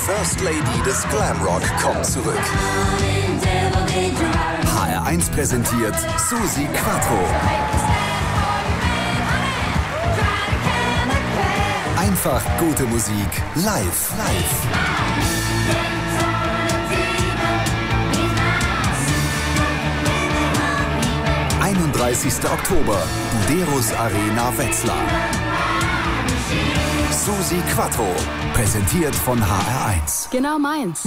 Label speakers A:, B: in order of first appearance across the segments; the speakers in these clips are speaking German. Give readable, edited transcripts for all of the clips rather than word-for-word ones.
A: First Lady des Glamrock kommt zurück. HR1 präsentiert Suzi Quatro. Einfach gute Musik live. 31. Oktober, Buderus Arena Wetzlar. Suzi Quatro, präsentiert von HR1.
B: Genau meins.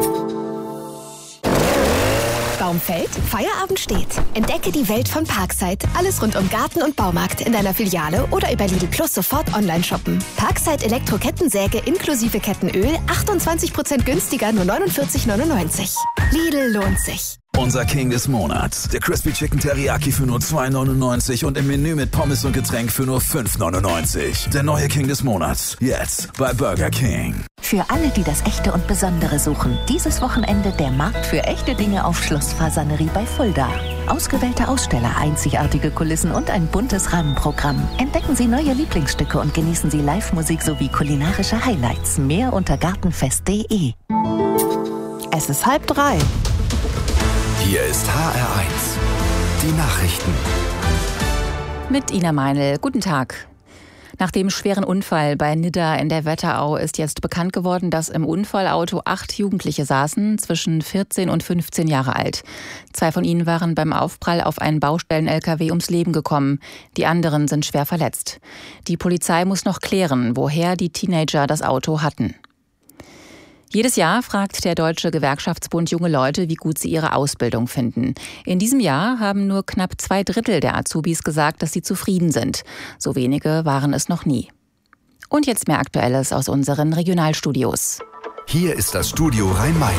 C: Baum fällt, Feierabend steht. Entdecke die Welt von Parkside. Alles rund um Garten und Baumarkt in deiner Filiale oder über Lidl Plus sofort online shoppen. Parkside Elektro-Kettensäge inklusive Kettenöl 28% günstiger, nur 49,99. Lidl lohnt sich.
D: Unser King des Monats. Der Crispy Chicken Teriyaki für nur 2,99 und im Menü mit Pommes und Getränk für nur 5,99. Der neue King des Monats. Jetzt bei Burger King.
E: Für alle, die das Echte und Besondere suchen. Dieses Wochenende der Markt für echte Dinge auf Schloss Fasanerie bei Fulda. Ausgewählte Aussteller, einzigartige Kulissen und ein buntes Rahmenprogramm. Entdecken Sie neue Lieblingsstücke und genießen Sie Live-Musik sowie kulinarische Highlights. Mehr unter gartenfest.de.
F: Es ist 2:30.
A: Hier ist HR1. Die Nachrichten.
G: Mit Ina Meinl. Guten Tag. Nach dem schweren Unfall bei Nidda in der Wetterau ist jetzt bekannt geworden, dass im Unfallauto 8 Jugendliche saßen, zwischen 14 und 15 Jahre alt. 2 von ihnen waren beim Aufprall auf einen Baustellen-LKW ums Leben gekommen. Die anderen sind schwer verletzt. Die Polizei muss noch klären, woher die Teenager das Auto hatten. Jedes Jahr fragt der Deutsche Gewerkschaftsbund junge Leute, wie gut sie ihre Ausbildung finden. In diesem Jahr haben nur knapp 2/3 der Azubis gesagt, dass sie zufrieden sind. So wenige waren es noch nie. Und jetzt mehr Aktuelles aus unseren Regionalstudios.
A: Hier ist das Studio Rhein-Main.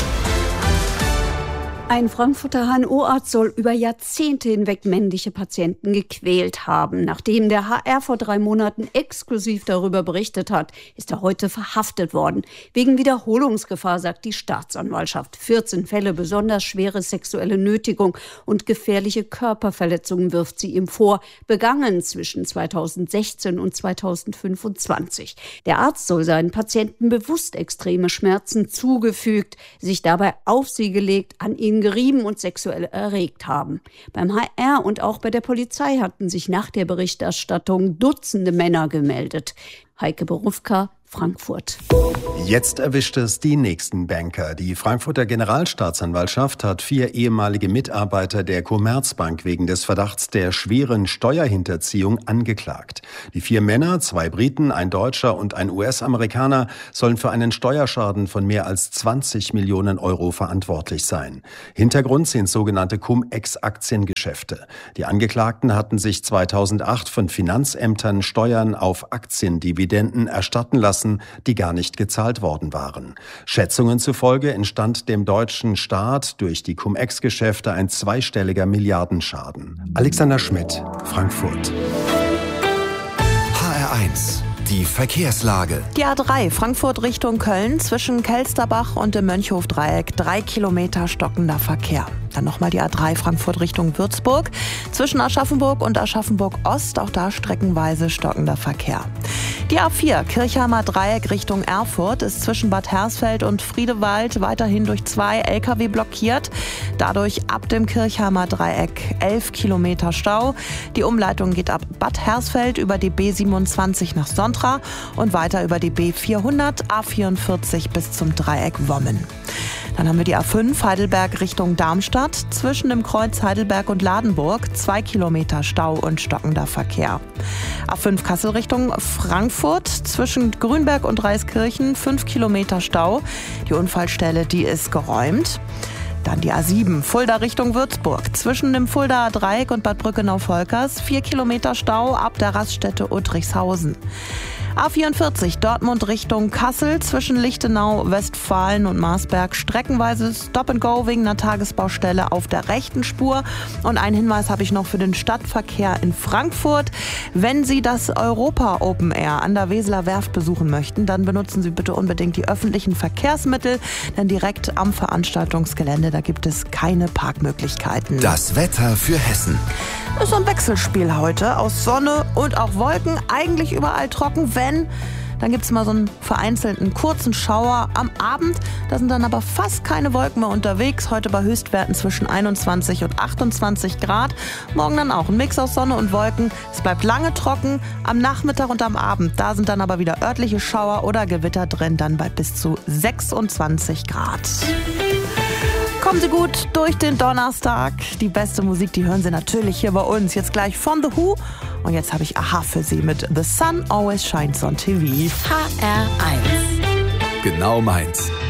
H: Ein Frankfurter HNO-Arzt soll über Jahrzehnte hinweg männliche Patienten gequält haben. Nachdem der HR vor 3 Monaten exklusiv darüber berichtet hat, ist er heute verhaftet worden. Wegen Wiederholungsgefahr, sagt die Staatsanwaltschaft. 14 Fälle besonders schwere sexuelle Nötigung und gefährliche Körperverletzungen wirft sie ihm vor, begangen zwischen 2016 und 2025. Der Arzt soll seinen Patienten bewusst extreme Schmerzen zugefügt, sich dabei auf sie gelegt, an ihnen gerieben und sexuell erregt haben. Beim HR und auch bei der Polizei hatten sich nach der Berichterstattung Dutzende Männer gemeldet. Heike Berufka, Frankfurt.
I: Jetzt erwischt es die nächsten Banker. Die Frankfurter Generalstaatsanwaltschaft hat 4 ehemalige Mitarbeiter der Commerzbank wegen des Verdachts der schweren Steuerhinterziehung angeklagt. Die 4 Männer, 2 Briten, ein Deutscher und ein US-Amerikaner, sollen für einen Steuerschaden von mehr als 20 Millionen Euro verantwortlich sein. Hintergrund sind sogenannte Cum-Ex-Aktiengeschäfte. Die Angeklagten hatten sich 2008 von Finanzämtern Steuern auf Aktiendividenden erstatten lassen, die gar nicht gezahlt worden waren. Schätzungen zufolge entstand dem deutschen Staat durch die Cum-Ex-Geschäfte ein zweistelliger Milliardenschaden. Alexander Schmidt, Frankfurt.
A: HR1. Die Verkehrslage.
F: Die A3 Frankfurt Richtung Köln zwischen Kelsterbach und dem Mönchhofdreieck 3 Kilometer stockender Verkehr. Dann nochmal die A3 Frankfurt Richtung Würzburg zwischen Aschaffenburg und Aschaffenburg-Ost, auch da streckenweise stockender Verkehr. Die A4 Kirchheimer Dreieck Richtung Erfurt ist zwischen Bad Hersfeld und Friedewald weiterhin durch 2 Lkw blockiert. Dadurch ab dem Kirchheimer Dreieck 11 Kilometer Stau. Die Umleitung geht ab Bad Hersfeld über die B27 nach Sontra und weiter über die B400, A44 bis zum Dreieck Wommen. Dann haben wir die A5 Heidelberg Richtung Darmstadt. Zwischen dem Kreuz Heidelberg und Ladenburg 2 Kilometer Stau und stockender Verkehr. A5 Kassel Richtung Frankfurt. Zwischen Grünberg und Reiskirchen 5 Kilometer Stau. Die Unfallstelle, die ist geräumt. Dann die A7 Fulda Richtung Würzburg. Zwischen dem Fuldaer Dreieck und Bad Brückenau-Volkers 4 Kilometer Stau ab der Raststätte Uttrichshausen. A44 Dortmund Richtung Kassel zwischen Lichtenau, Westfalen und Marsberg streckenweise Stop-and-Go wegen einer Tagesbaustelle auf der rechten Spur. Und einen Hinweis habe ich noch für den Stadtverkehr in Frankfurt. Wenn Sie das Europa Open Air an der Weseler Werft besuchen möchten, dann benutzen Sie bitte unbedingt die öffentlichen Verkehrsmittel, denn direkt am Veranstaltungsgelände, da gibt es keine Parkmöglichkeiten.
A: Das Wetter für Hessen.
F: Ist so ein Wechselspiel heute aus Sonne und auch Wolken, eigentlich überall trocken, wenn Dann gibt es mal so einen vereinzelten kurzen Schauer am Abend. Da sind dann aber fast keine Wolken mehr unterwegs. Heute bei Höchstwerten zwischen 21 und 28 Grad. Morgen dann auch ein Mix aus Sonne und Wolken. Es bleibt lange trocken. Am Nachmittag und am Abend, da sind dann aber wieder örtliche Schauer oder Gewitter drin. Dann bei bis zu 26 Grad. Kommen Sie gut durch den Donnerstag. Die beste Musik, die hören Sie natürlich hier bei uns. Jetzt gleich von The Who. Und jetzt habe ich Aha für Sie mit The Sun Always Shines on TV.
C: HR1.
A: Genau meins.